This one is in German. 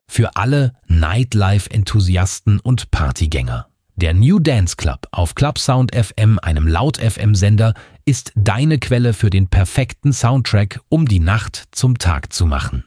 Für alle Nightlife-Enthusiasten und Partygänger. Der New Dance Club auf Clubsound FM, einem Laut-FM-Sender, ist deine Quelle für den perfekten Soundtrack, um die Nacht zum Tag zu machen.